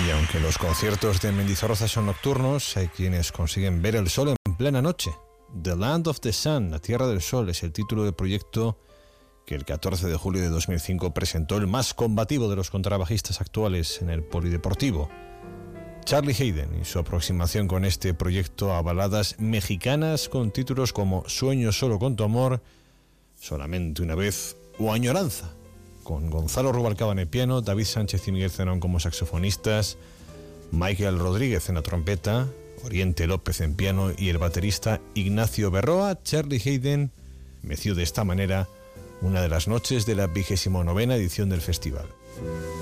Y aunque los conciertos de Mendizorroza son nocturnos, hay quienes consiguen ver el sol en plena noche. The Land of the Sun, la Tierra del Sol, es el título del proyecto que el 14 de julio de 2005 presentó el más combativo de los contrabajistas actuales en el polideportivo, Charlie Haden, y su aproximación con este proyecto a baladas mexicanas con títulos como Sueño solo con tu amor, Solamente una vez o Añoranza, con Gonzalo Rubalcaba en el piano, David Sánchez y Miguel Zenón como saxofonistas, Michael Rodríguez en la trompeta, Oriente López en piano y el baterista Ignacio Berroa. Charlie Haden meció de esta manera una de las noches de la 29ª edición del festival.